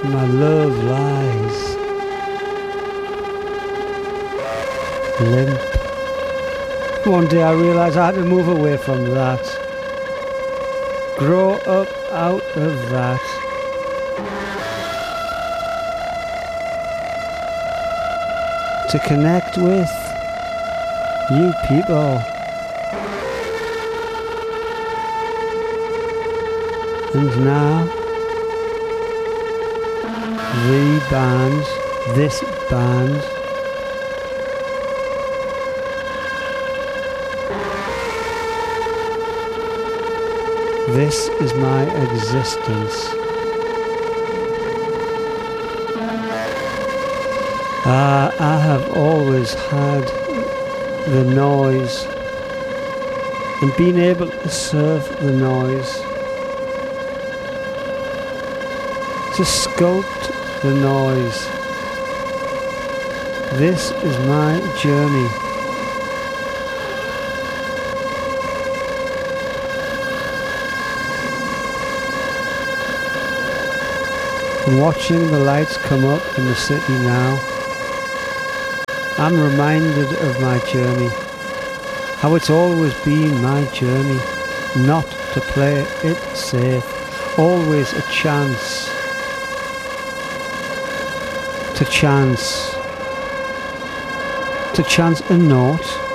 my love lies limp. One day I realised I had to move away from that, grow up out of that. To connect with you people. And now, the band, this band, this is my existence. I have always had the noise and been able to serve the noise, to sculpt the noise. This is my journey. And watching the lights come up in the city now, I'm reminded of my journey, how it's always been my journey, not to play it safe, always a chance, to chance a note,